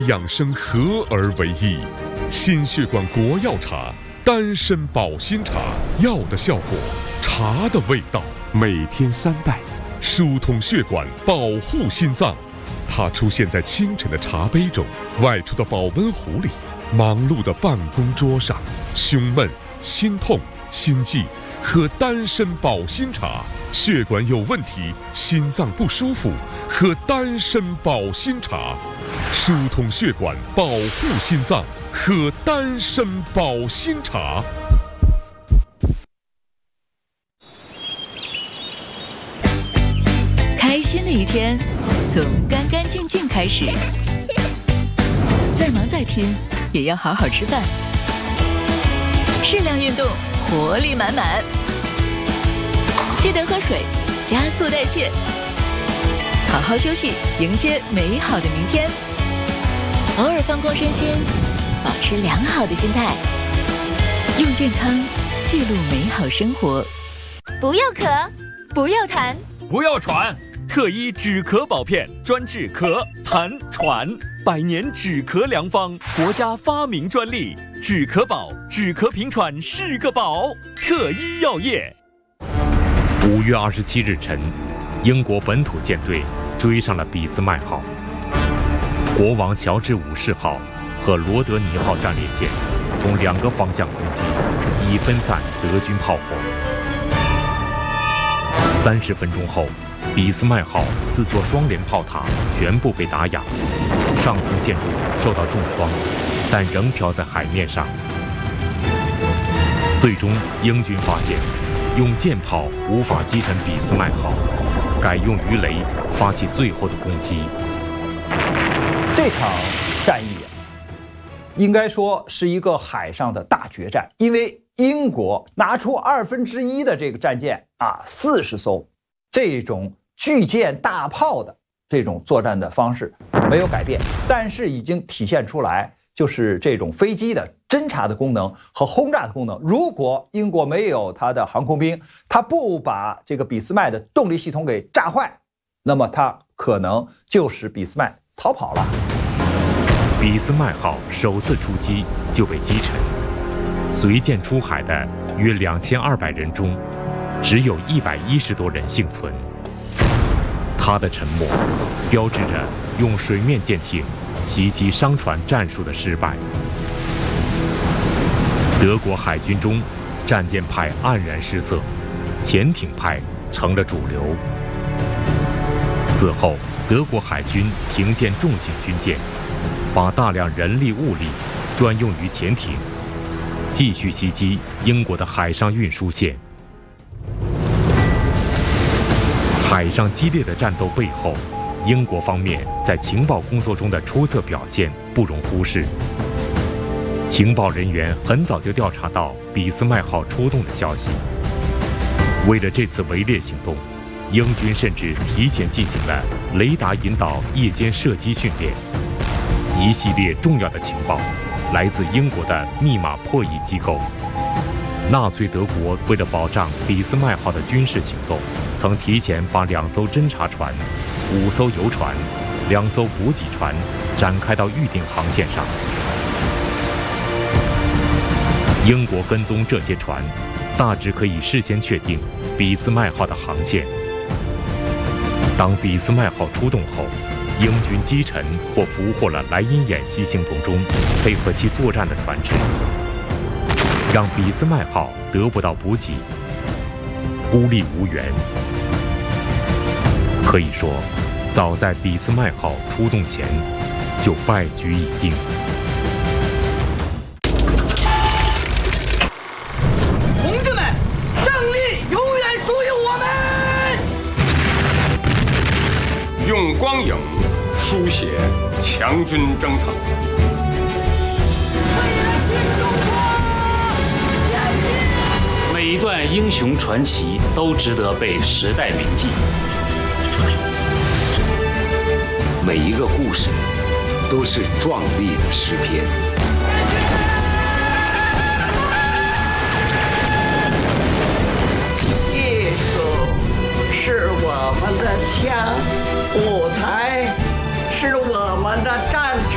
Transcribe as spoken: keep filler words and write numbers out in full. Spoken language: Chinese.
养生合而为一，心血管国药茶，丹参保心茶，药的效果，茶的味道，每天三袋，疏通血管，保护心脏。它出现在清晨的茶杯中，外出的保温壶里，忙碌的办公桌上。胸闷、心痛、心悸，喝丹参保心茶；血管有问题，心脏不舒服，喝丹参保心茶。疏通血管，保护心脏，喝丹参保心茶。 开心的一天从干干净净开始，再忙再拼也要好好吃饭，适量运动，活力满满，记得喝水，加速代谢，好好休息，迎接美好的明天。偶尔放空身心，保持良好的心态，用健康记录美好生活。 不要咳，不要痰， 不要喘。特一止咳宝片，专治咳、痰、喘，百年止咳良方，国家发明专利。止咳宝，止咳平喘是个宝。特一药业。 五月二十七日晨，英国本土舰队追上了俾斯麦号。国王乔治五世号和罗德尼号战列舰从两个方向攻击，以分散德军炮火。三十分钟后，俾斯麦号四座双联炮塔全部被打哑，上层建筑受到重创，但仍漂在海面上。最终，英军发现用舰炮无法击沉俾斯麦号，改用鱼雷发起最后的攻击。 这场战役啊，应该说是一个海上的大决战，因为英国拿出二分之一的这个战舰啊，四十艘，这种巨舰大炮的这种作战的方式没有改变，但是已经体现出来，就是这种飞机的侦察的功能和轰炸的功能。如果英国没有它的航空兵，它不把这个俾斯麦的动力系统给炸坏，那么它可能就使俾斯麦逃跑了。 俾斯麦号首次出击就被击沉，随舰出海的约两千二百人中，只有一百一十多人幸存。他的沉没，标志着用水面舰艇袭击商船战术的失败。德国海军中，战舰派黯然失色，潜艇派成了主流。此后，德国海军停建重型军舰，把大量人力物力专用于潜艇，继续袭击英国的海上运输线。海上激烈的战斗背后，英国方面在情报工作中的出色表现不容忽视。情报人员很早就调查到俾斯麦号出动的消息。为了这次围猎行动，英军甚至提前进行了雷达引导夜间射击训练。一系列重要的情报来自英国的密码破译机构。纳粹德国为了保障俾斯麦号的军事行动，曾提前把两艘侦察船、五艘游船、两艘补给船展开到预定航线上。英国跟踪这些船，大致可以事先确定俾斯麦号的航线。当俾斯麦号出动后，英军击沉或俘获了莱茵演习行动中配合其作战的船只，让俾斯麦号得不到补给，孤立无援。可以说，早在俾斯麦号出动前，就败局已定。 同志们，胜利永远属于我们！ 用光影书写强军征程。 每一段英雄传奇都值得被时代铭记， 每一个故事都是壮丽的诗篇。 艺术是我们的枪，舞台是我们的战